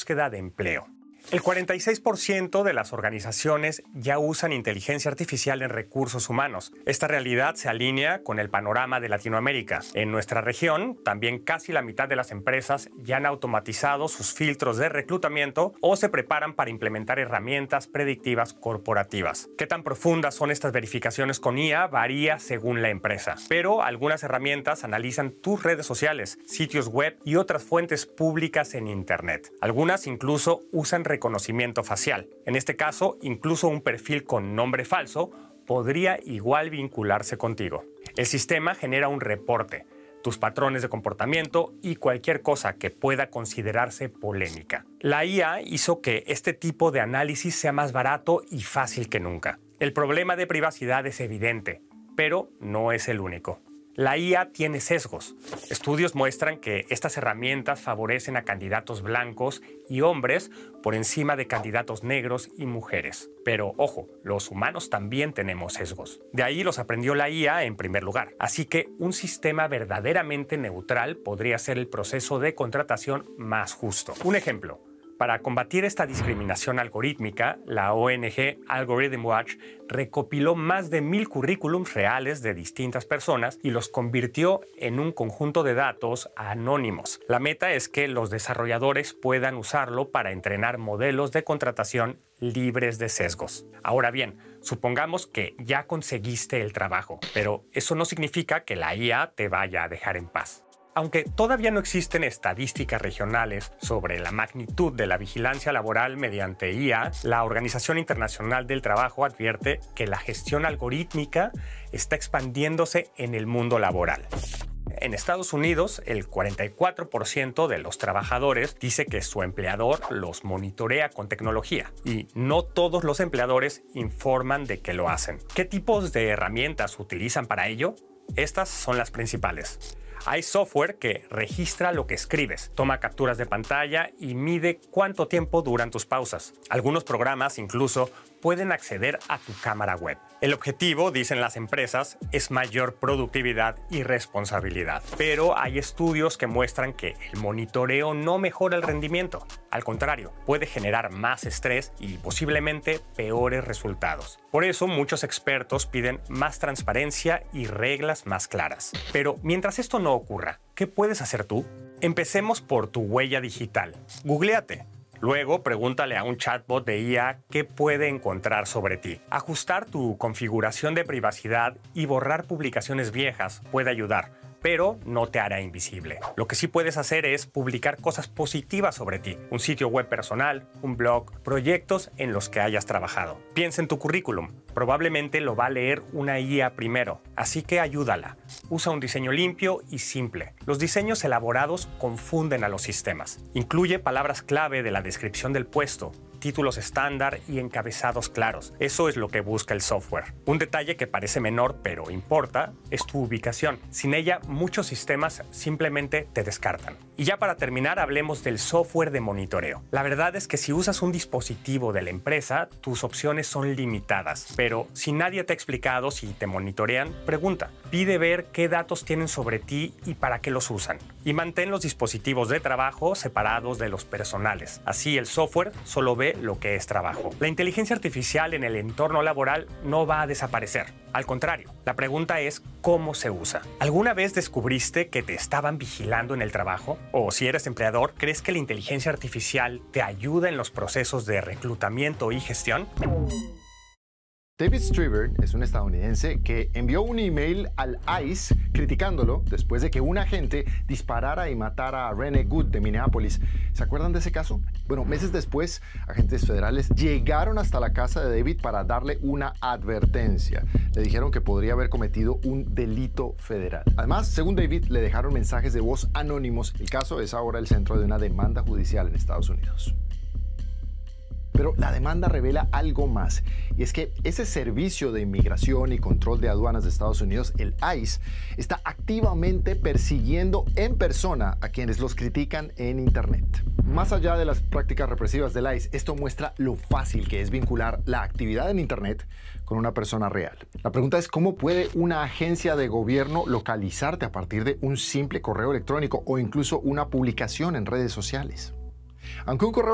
búsqueda de empleo. El 46% de las organizaciones ya usan inteligencia artificial en recursos humanos. Esta realidad se alinea con el panorama de Latinoamérica. En nuestra región, también casi la mitad de las empresas ya han automatizado sus filtros de reclutamiento o se preparan para implementar herramientas predictivas corporativas. ¿Qué tan profundas son estas verificaciones con IA? Varía según la empresa. Pero algunas herramientas analizan tus redes sociales, sitios web y otras fuentes públicas en Internet. Algunas incluso usan reconocimiento facial. En este caso, incluso un perfil con nombre falso podría igual vincularse contigo. El sistema genera un reporte, tus patrones de comportamiento y cualquier cosa que pueda considerarse polémica. La IA hizo que este tipo de análisis sea más barato y fácil que nunca. El problema de privacidad es evidente, pero no es el único. La IA tiene sesgos. Estudios muestran que estas herramientas favorecen a candidatos blancos y hombres por encima de candidatos negros y mujeres. Pero, ojo, los humanos también tenemos sesgos. De ahí los aprendió la IA en primer lugar. Así que un sistema verdaderamente neutral podría ser el proceso de contratación más justo. Un ejemplo. Para combatir esta discriminación algorítmica, la ONG Algorithm Watch recopiló más de 1000 currículums reales de distintas personas y los convirtió en un conjunto de datos anónimos. La meta es que los desarrolladores puedan usarlo para entrenar modelos de contratación libres de sesgos. Ahora bien, supongamos que ya conseguiste el trabajo, pero eso no significa que la IA te vaya a dejar en paz. Aunque todavía no existen estadísticas regionales sobre la magnitud de la vigilancia laboral mediante IA, la Organización Internacional del Trabajo advierte que la gestión algorítmica está expandiéndose en el mundo laboral. En Estados Unidos, el 44% de los trabajadores dice que su empleador los monitorea con tecnología y no todos los empleadores informan de que lo hacen. ¿Qué tipos de herramientas utilizan para ello? Estas son las principales. Hay software que registra lo que escribes, toma capturas de pantalla y mide cuánto tiempo duran tus pausas. Algunos programas incluso pueden acceder a tu cámara web. El objetivo, dicen las empresas, es mayor productividad y responsabilidad. Pero hay estudios que muestran que el monitoreo no mejora el rendimiento. Al contrario, puede generar más estrés y posiblemente peores resultados. Por eso, muchos expertos piden más transparencia y reglas más claras. Pero mientras esto no ocurra, ¿qué puedes hacer tú? Empecemos por tu huella digital. Googléate. Luego, pregúntale a un chatbot de IA qué puede encontrar sobre ti. Ajustar tu configuración de privacidad y borrar publicaciones viejas puede ayudar, pero no te hará invisible. Lo que sí puedes hacer es publicar cosas positivas sobre ti, un sitio web personal, un blog, proyectos en los que hayas trabajado. Piensa en tu currículum. Probablemente lo va a leer una IA primero, así que ayúdala. Usa un diseño limpio y simple. Los diseños elaborados confunden a los sistemas. Incluye palabras clave de la descripción del puesto, títulos estándar y encabezados claros. Eso es lo que busca el software. Un detalle que parece menor pero importa es tu ubicación. Sin ella, muchos sistemas simplemente te descartan. Y ya para terminar, hablemos del software de monitoreo. La verdad es que si usas un dispositivo de la empresa, tus opciones son limitadas. Pero si nadie te ha explicado si te monitorean, pregunta. Pide ver qué datos tienen sobre ti y para qué los usan. Y mantén los dispositivos de trabajo separados de los personales. Así el software solo ve lo que es trabajo. La inteligencia artificial en el entorno laboral no va a desaparecer. Al contrario, la pregunta es ¿cómo se usa? ¿Alguna vez descubriste que te estaban vigilando en el trabajo? O si eres empleador, ¿crees que la inteligencia artificial te ayuda en los procesos de reclutamiento y gestión? David Strieber es un estadounidense que envió un email al ICE criticándolo después de que un agente disparara y matara a Rene Good de Minneapolis. ¿Se acuerdan de ese caso? Bueno, meses después, agentes federales llegaron hasta la casa de David para darle una advertencia. Le dijeron que podría haber cometido un delito federal. Además, según David, le dejaron mensajes de voz anónimos. El caso es ahora el centro de una demanda judicial en Estados Unidos. Pero la demanda revela algo más, y es que ese servicio de inmigración y control de aduanas de Estados Unidos, el ICE, está activamente persiguiendo en persona a quienes los critican en Internet. Más allá de las prácticas represivas del ICE, esto muestra lo fácil que es vincular la actividad en Internet con una persona real. La pregunta es cómo puede una agencia de gobierno localizarte a partir de un simple correo electrónico o incluso una publicación en redes sociales. Aunque un correo